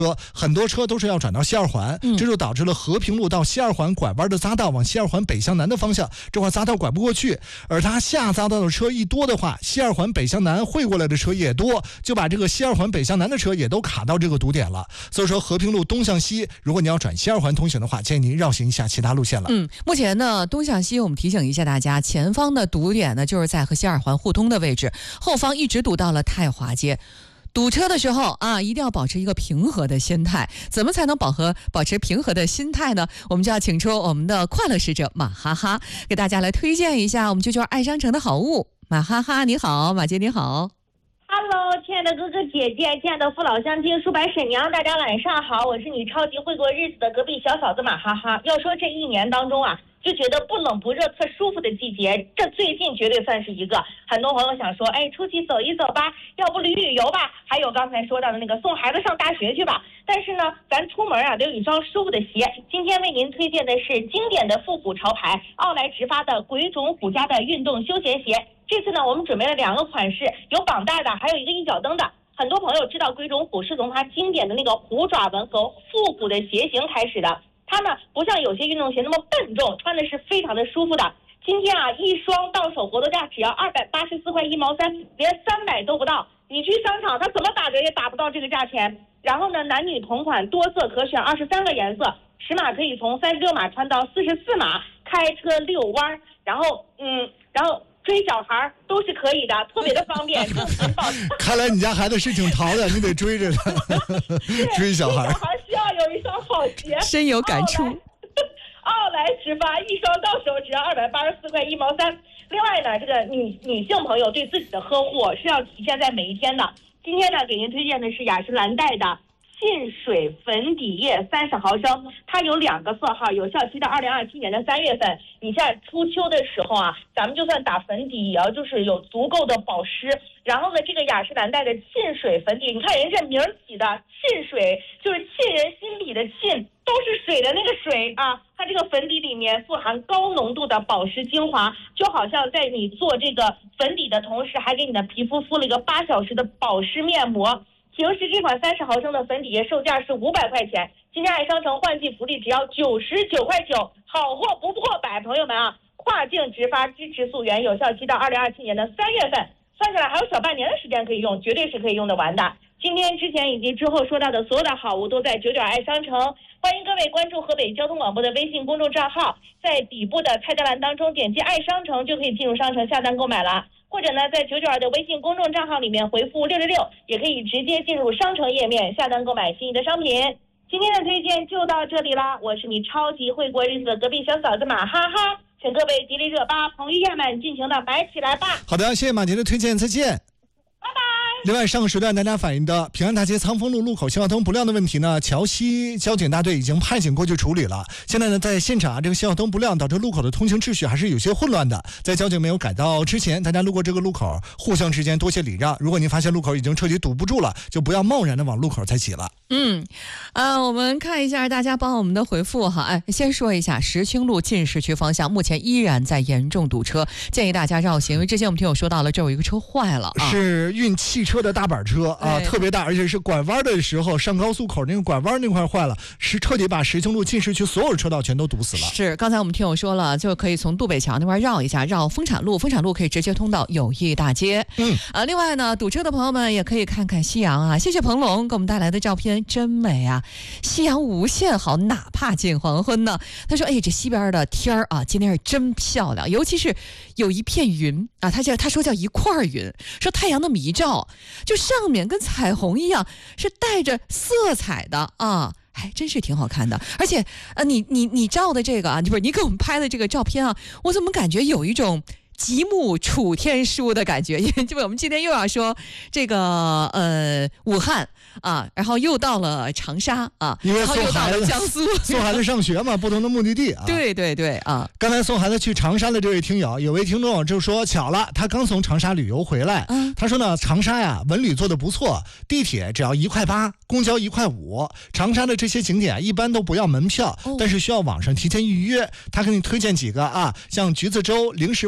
很多车都是要转到西二环，这就导致了和平路到西二环拐弯的匝道往西二环北向南的方向，这块匝道拐不过去，而它下匝道的车一多的话，西二环北向南汇过来的车也多，就把这个西二环北向南的车也都卡到这个堵点了。所以说和平路东向西，如果你要转西二环通行的话，建议您绕行一下其他路线了。 目前呢东向西，我们提醒一下大家，前方的堵点呢就是在和西二环互通的位置，后方一直堵到了太华街。堵车的时候啊，一定要保持一个平和的心态。怎么才能保持平和的心态呢？我们就要请出我们的快乐使者马哈哈，给大家来推荐一下我们992爱商城的好物。马哈哈你好，马姐你好。 Hello， 亲爱的哥哥姐姐，亲爱的父老乡亲、叔伯婶娘，大家晚上好，我是你超级会过日子的隔壁小嫂子马哈哈。要说这一年当中啊，就觉得不冷不热特舒服的季节，这最近绝对算是一个。很多朋友想说，出去走一走吧，要不旅游吧，还有刚才说到的那个送孩子上大学去吧。但是呢，咱出门啊得有一双舒服的鞋。今天为您推荐的是经典的复古潮牌奥莱直发的鬼冢虎家的运动休闲鞋。这次呢，我们准备了2个款式，有绑带的，还有一个一脚蹬的。很多朋友知道鬼冢虎是从它经典的那个虎爪纹和复古的鞋型开始的。它呢不像有些运动鞋那么笨重，穿的是非常的舒服的。今天啊，一双到手活动价只要284块1毛3，连300都不到。你去商场，它怎么打折也打不到这个价钱。然后呢，男女同款，多色可选23个颜色，尺码可以从36码穿到44码，开车遛弯，然后追小孩都是可以的，特别的方便。 看来你家孩子是挺淘的，你得追着他追小孩。 小孩需要有一双好鞋， 深有感触。 奥莱直发一双到手只要284块1毛3。另外呢，这个女性朋友对自己的呵护是要体现在每一天的。今天呢，给您推荐的是雅诗兰黛的沁水粉底液30毫升，它有2个色号，有效期到2027年的3月份。你像初秋的时候啊，咱们就算打粉底也要就是有足够的保湿。然后呢，这个雅诗兰黛的沁水粉底，你看人这名起的沁水，就是沁人心底的沁，都是水的那个水啊。它这个粉底里面富含高浓度的保湿精华，就好像在你做这个粉底的同时，还给你的皮肤敷了一个8小时的保湿面膜。平时这款30毫升的粉底液售价是500块钱，今天爱商城换季福利只要99块9，好货不破百。朋友们啊，跨境直发支持溯源，有效期到2027年的3月份，算下来还有小半年的时间可以用，绝对是可以用得完的。今天之前以及之后说到的所有的好物都在99爱商城，欢迎各位关注河北交通广播的微信公众账号，在底部的菜单栏当中点击爱商城就可以进入商城下单购买了。或者呢，在992的微信公众账号里面回复666，也可以直接进入商城页面下单购买心仪的商品。今天的推荐就到这里啦，我是你超级会过日子的隔壁小嫂子马哈哈，请各位吉利热巴、彭于晏们尽情的买起来吧。 好的，谢谢马姐的推荐，再见。 拜拜。 另外，上个时段大家反映的平安大街仓丰路路口信号灯不亮的问题呢，桥西交警大队已经派警过去处理了。现在呢，在现场这个信号灯不亮，导致路口的通行秩序还是有些混乱的。在交警没有改道之前，大家路过这个路口，互相之间多些礼让。如果您发现路口已经彻底堵不住了，就不要贸然的往路口再挤了。 我们看一下大家帮我们的回复哈。先说一下石青路进市区方向，目前依然在严重堵车，建议大家绕行。因为之前我们听友说到了，这有一个车坏了啊， 是运汽车的大板车啊，特别大，而且是拐弯的时候上高速口那个拐弯那块坏了，是彻底把石青路进市区所有车道全都堵死了。 是，刚才我们听友说了，就可以从渡北桥那块绕一下，绕丰产路，丰产路可以直接通到友谊大街。另外呢，堵车的朋友们也可以看看夕阳啊。谢谢彭龙给我们带来的照片，真美啊，夕阳无限好，哪怕近黄昏呢。他说这西边的天儿啊，今天是真漂亮，尤其是有一片云啊，他说叫一块云，说太阳的迷照，就上面跟彩虹一样，是带着色彩的啊，还真是挺好看的。而且你照的这个啊，不是你给我们拍的这个照片啊，我怎么感觉有一种极目楚天舒的感觉？因为我们今天又要说这个武汉啊，然后又到了长沙啊，然后又到了江苏， 送孩子上学嘛，不同的目的地啊。 对对对啊！ 刚才送孩子去长沙的这位听友，有位听众就说巧了，他刚从长沙旅游回来，他说呢，长沙呀文旅做得不错，地铁只要1块8，公交1块5，长沙的这些景点一般都不要门票，但是需要网上提前预约。他给你推荐几个啊，像橘子洲、零食王国、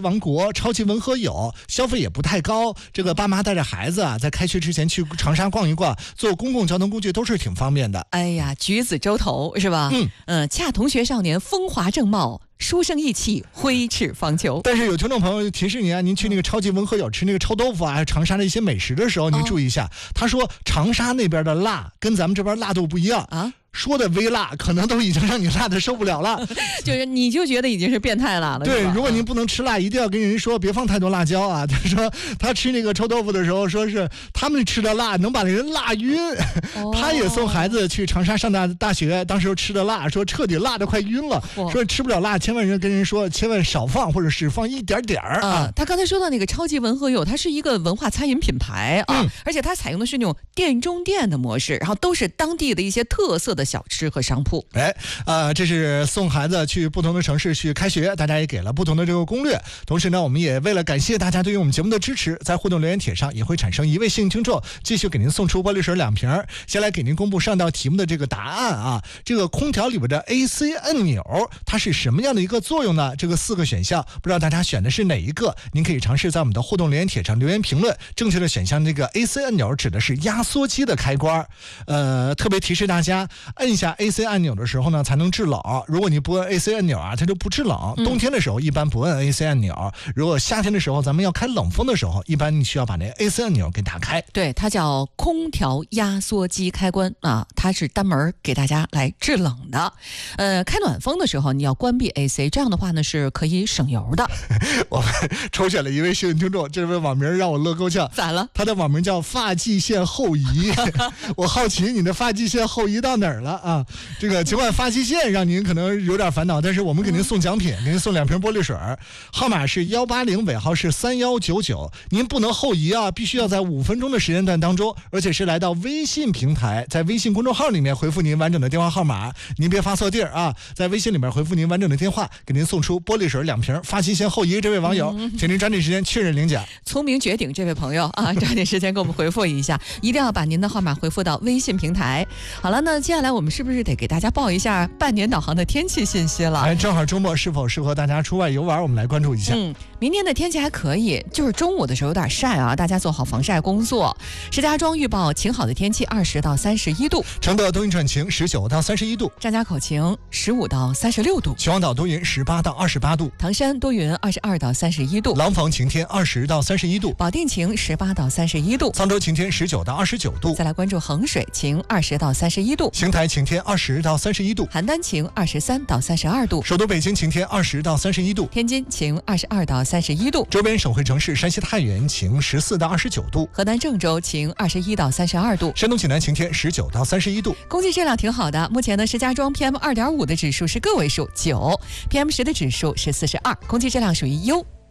国，超级文和友，消费也不太高。这个爸妈带着孩子啊，在开学之前去长沙逛一逛，坐公共交通工具都是挺方便的。 哎呀，举子洲头是吧？恰同学少年风华正茂，书生意气，挥斥方遒。 但是有听众朋友提示您啊，您去那个超级文和友吃那个臭豆腐啊，还有长沙的一些美食的时候，您注意一下。他说长沙那边的辣跟咱们这边辣度不一样啊。说的微辣，可能都已经让你辣的受不了了， 就是你就觉得已经是变态辣了。 对，如果您不能吃辣，一定要跟人说别放太多辣椒啊。他说他吃那个臭豆腐的时候，说是他们吃的辣能把人辣晕。他也送孩子去长沙上大学，当时吃的辣，说彻底辣的快晕了，说吃不了辣，千万跟人说千万少放，或者是放一点点啊。 他刚才说到那个超级文和友，它是一个文化餐饮品牌啊，而且它采用的是那种店中店的模式，然后都是当地的一些特色的小吃和商铺。 这是送孩子去不同的城市去开学，大家也给了不同的这个攻略。同时呢，我们也为了感谢大家对于我们节目的支持，在互动留言帖上也会产生一位幸运听众，继续给您送出玻璃水2瓶。先来给您公布上道题目的这个答案啊，这个空调里边的 AC 按钮它是什么样的一个作用呢？这个4个选项，不知道大家选的是哪一个？您可以尝试在我们的互动留言帖上留言评论。正确的选项，这个 AC 按钮指的是压缩机的开关。特别提示大家，按下 AC 按钮的时候呢，才能制冷。如果你不按 AC 按钮啊，它就不制冷。冬天的时候一般不按 AC 按钮，如果夏天的时候咱们要开冷风的时候，一般你需要把那 AC 按钮给打开。 对，它叫空调压缩机开关啊，它是单门给大家来制冷的。开暖风的时候你要关闭 AC， 这样的话呢是可以省油的。 我们抽选了一位幸运听众，这位网名让我乐够呛。 咋了？ 他的网名叫发际线后移。我好奇你的发际线后移到哪儿了啊？这个尽管发际线让您可能有点烦恼，但是我们给您送奖品，给您送2瓶玻璃水，号码是180，尾号是3199。您不能后移啊，必须要在5分钟的时间段当中，而且是来到微信平台，在微信公众号里面回复您完整的电话号码，您别发错地儿啊，在微信里面回复您完整的电话，给您送出玻璃水2瓶。发际线后移这位网友，请您抓紧时间确认领奖。 聪明绝顶这位朋友啊，抓紧时间给我们回复一下，一定要把您的号码回复到微信平台。好了，那接下来我们是不是得给大家报一下半年导航的天气信息了？ 正好周末是否适合大家出外游玩，我们来关注一下。 明天的天气还可以，就是中午的时候有点晒啊，大家做好防晒工作。石家庄预报晴好的天气20到31度， 承德多云转晴19到31度， 张家口晴15到36度， 秦皇岛多云18到28度， 唐山多云22到31度， 廊坊晴天20到31度， 保定晴18到31度， 沧州晴天19到29度。 再来关注衡水晴20到31度， 邢台晴天20到31度， 邯郸晴23到32度， 首都北京晴天20到31度， 天津晴22到31度， 周边省会城市山西太原晴14到29度， 河南郑州晴21到32度， 山东济南晴天19到31度。 空气质量挺好的，目前呢石家庄 PM2.5 的指数是个位数9，PM10的指数是42，空气质量属于优。